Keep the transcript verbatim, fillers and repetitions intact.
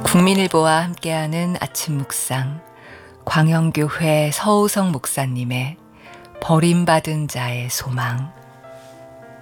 국민일보와 함께하는 아침 묵상, 광영교회 서우성 목사님의 버림받은 자의 소망.